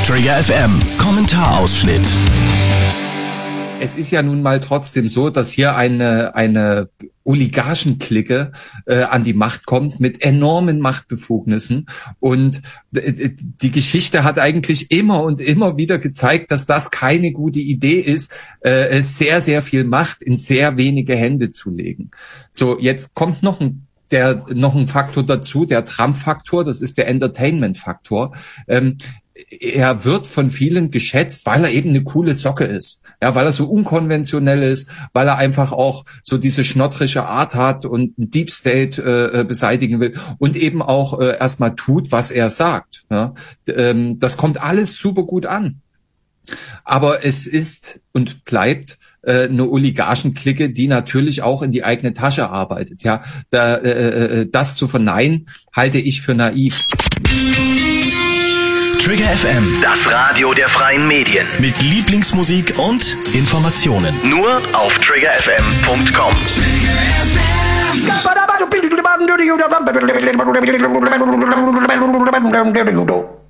Trigger FM Kommentarausschnitt. Es ist ja nun mal trotzdem so, dass hier eine Oligarchenklicke an die Macht kommt mit enormen Machtbefugnissen. Und die Geschichte hat eigentlich immer und immer wieder gezeigt, dass das keine gute Idee ist, sehr, sehr viel Macht in sehr wenige Hände zu legen. So, jetzt kommt noch ein Faktor dazu, der Trump-Faktor, das ist der Entertainment-Faktor. Er wird von vielen geschätzt, weil er eben eine coole Socke ist. Ja, weil er so unkonventionell ist, weil er einfach auch so diese schnottrische Art hat und einen Deep State beseitigen will und eben auch erstmal tut, was er sagt. Ja, das kommt alles super gut an. Aber es ist und bleibt eine Oligarchenklicke, die natürlich auch in die eigene Tasche arbeitet. Ja, das zu verneinen, halte ich für naiv. Trigger FM, Das Radio der freien Medien. mit Lieblingsmusik und Informationen. Nur auf triggerfm.com. Trigger FM.